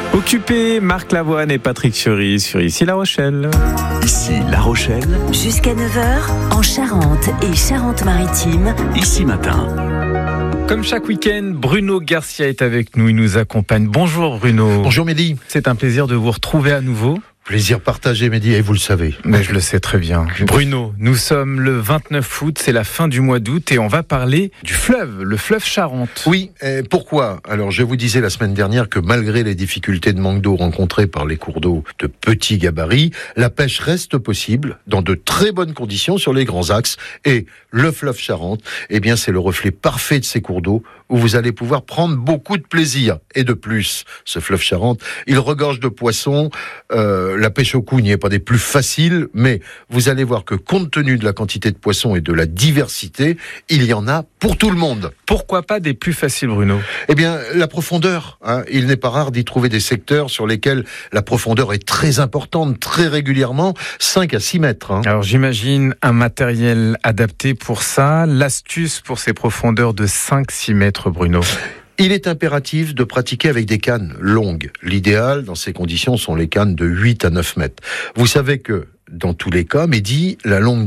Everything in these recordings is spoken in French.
Occupé, Marc Lavoine et Patrick Fiori sur Ici La Rochelle. Ici La Rochelle. Jusqu'à 9h, en Charente et Charente-Maritime. Ici Matin. Comme chaque week-end, Bruno Garcia est avec nous, il nous accompagne. Bonjour Bruno. Bonjour Mehdi. C'est un plaisir de vous retrouver à nouveau. Plaisir partagé Mehdi, et vous le savez. Mais je le sais très bien. Bruno, nous sommes le 29 août, c'est la fin du mois d'août et on va parler du fleuve, le fleuve Charente. Oui, pourquoi ? Alors je vous disais la semaine dernière que malgré les difficultés de manque d'eau rencontrées par les cours d'eau de petits gabarits, la pêche reste possible dans de très bonnes conditions sur les grands axes. Et le fleuve Charente, eh bien c'est le reflet parfait de ces cours d'eau où vous allez pouvoir prendre beaucoup de plaisir. Et de plus, ce fleuve Charente, il regorge de poissons. La pêche au cou n'y est pas des plus faciles, mais vous allez voir que compte tenu de la quantité de poissons et de la diversité, il y en a pour tout le monde. Pourquoi pas des plus faciles, Bruno ? Eh bien, la profondeur. Il n'est pas rare d'y trouver des secteurs sur lesquels la profondeur est très importante, très régulièrement, 5 à 6 mètres. Alors j'imagine un matériel adapté pour ça. L'astuce pour ces profondeurs de 5-6 mètres, Bruno ? Il est impératif de pratiquer avec des cannes longues. L'idéal, dans ces conditions, sont les cannes de 8 à 9 mètres. Vous savez que, dans tous les cas, Mehdi, la longueur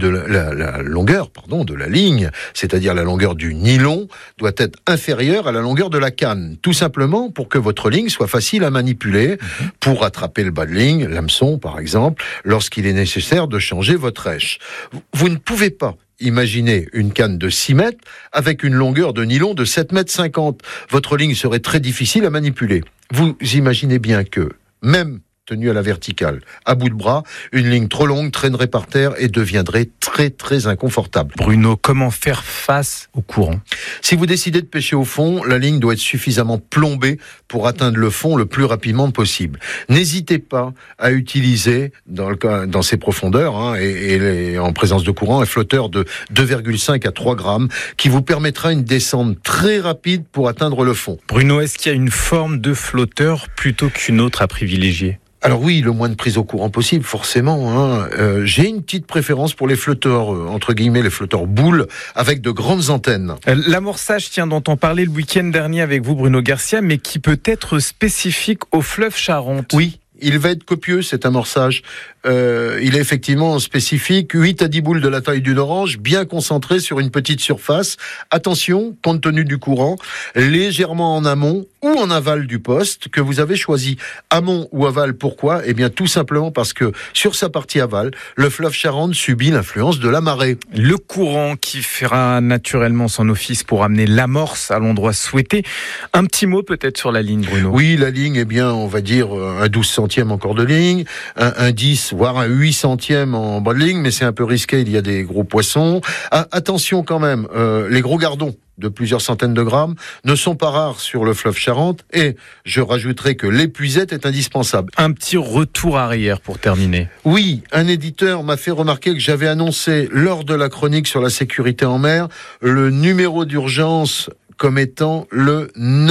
de la ligne, c'est-à-dire la longueur du nylon, doit être inférieure à la longueur de la canne. Tout simplement pour que votre ligne soit facile à manipuler, pour attraper le bas de ligne, l'hameçon par exemple, lorsqu'il est nécessaire de changer votre rêche. Vous ne pouvez pas imaginez une canne de 6 mètres avec une longueur de nylon de 7,50 mètres. Votre ligne serait très difficile à manipuler. Vous imaginez bien que, même tenue à la verticale, à bout de bras, une ligne trop longue traînerait par terre et deviendrait très très inconfortable. Bruno, comment faire face au courant ? Si vous décidez de pêcher au fond, la ligne doit être suffisamment plombée pour atteindre le fond le plus rapidement possible. N'hésitez pas à utiliser, dans ces profondeurs, et en présence de courant, un flotteur de 2,5 à 3 grammes qui vous permettra une descente très rapide pour atteindre le fond. Bruno, est-ce qu'il y a une forme de flotteur plutôt qu'une autre à privilégier ? Alors oui, le moins de prise au courant possible, forcément. J'ai une petite préférence pour les flotteurs, entre guillemets, les flotteurs boules, avec de grandes antennes. L'amorçage, dont on parlait le week-end dernier avec vous, Bruno Garcia, mais qui peut être spécifique au fleuve Charente. Oui. Il va être copieux, cet amorçage. Il est effectivement spécifique. 8 à 10 boules de la taille d'une orange, bien concentrées sur une petite surface. Attention, compte tenu du courant, légèrement en amont ou en aval du poste que vous avez choisi. Amont ou aval, pourquoi ? Eh bien, tout simplement parce que sur sa partie aval, le fleuve Charente subit l'influence de la marée. Le courant qui fera naturellement son office pour amener l'amorce à l'endroit souhaité. Un petit mot peut-être sur la ligne, Bruno. Oui, la ligne, eh bien, on va dire un 12 centième en corps de ligne, un 10, voire un 8 centième en bas de ligne, mais c'est un peu risqué, il y a des gros poissons. Attention quand même, les gros gardons de plusieurs centaines de grammes ne sont pas rares sur le fleuve Charente, et je rajouterai que l'épuisette est indispensable. Un petit retour arrière pour terminer. Oui, un éditeur m'a fait remarquer que j'avais annoncé lors de la chronique sur la sécurité en mer le numéro d'urgence comme étant le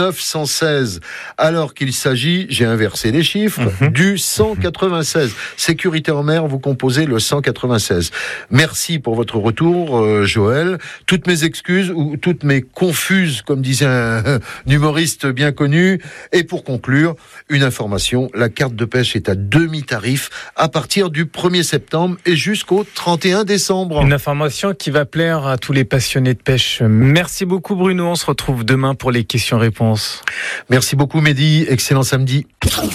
916, alors qu'il s'agit, j'ai inversé les chiffres, du 196. Sécurité en mer, vous composez le 196. Merci pour votre retour, Joël. Toutes mes excuses, ou toutes mes confuses, comme disait un humoriste bien connu. Et pour conclure, une information, la carte de pêche est à demi-tarif à partir du 1er septembre et jusqu'au 31 décembre. Une information qui va plaire à tous les passionnés de pêche. Merci beaucoup Bruno, on se retrouve demain pour les questions-réponses. Merci beaucoup Mehdi, excellent samedi.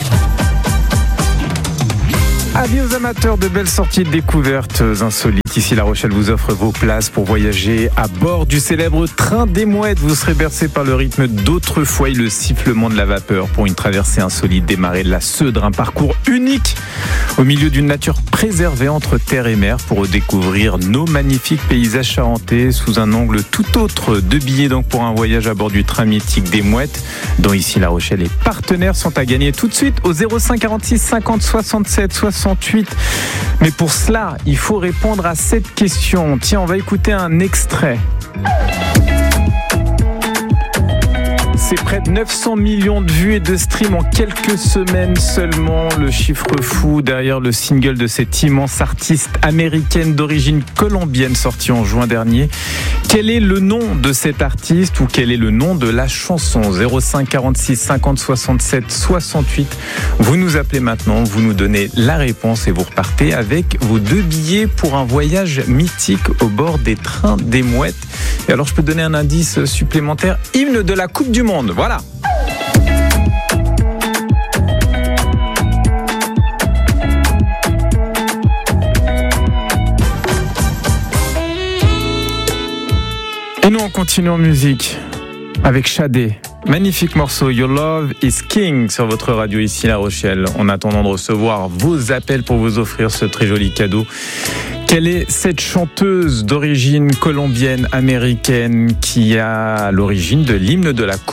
Avis aux amateurs de belles sorties de découvertes insolites. Ici La Rochelle vous offre vos places pour voyager à bord du célèbre train des mouettes. Vous serez bercé par le rythme d'autrefois et le sifflement de la vapeur pour une traversée insolite des marais de la Seudre. Un parcours unique au milieu d'une nature préservée entre terre et mer pour découvrir nos magnifiques paysages charentais sous un angle tout autre. 2 billets donc pour un voyage à bord du train mythique des mouettes, dont Ici La Rochelle les partenaires sont à gagner tout de suite au 05 46 50 67 68. Mais pour cela, il faut répondre à cette question. Tiens, on va écouter un extrait. C'est près de 900 millions de vues et de streams en quelques semaines seulement. Le chiffre fou derrière le single de cette immense artiste américaine d'origine colombienne sorti en juin dernier. Quel est le nom de cet artiste ou quel est le nom de la chanson ? 05 46 50 67 68. Vous nous appelez maintenant, vous nous donnez la réponse et vous repartez avec vos 2 billets pour un voyage mythique au bord des trains des mouettes. Et alors je peux donner un indice supplémentaire, hymne de la Coupe du Monde, voilà. Et nous on continue en musique avec Shadé. Magnifique morceau, Your Love is King sur votre radio ici La Rochelle. En attendant de recevoir vos appels pour vous offrir ce très joli cadeau. Quelle est cette chanteuse d'origine colombienne américaine qui a l'origine de l'hymne de la Coupe du Monde ?